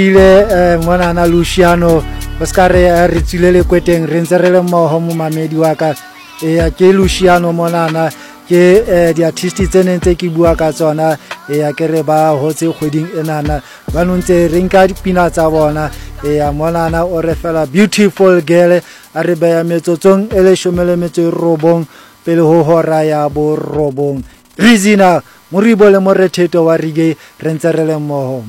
ile mona Luciano Oscar re tsilele kweteng re ntse re le mmoho mo mamedi wa ka ke Luciano monana ke di artist tsene ntse ke bua ka tsona ke re ba hotse kgweding enana ba nontse re nka dipina tsa bona monana o re fela beautiful girl a re beya metsotsong ele shomele metso robong pele ho hora ya bo robong Rizina Moribo le moretheto wa reggae re ntse re le mmoho.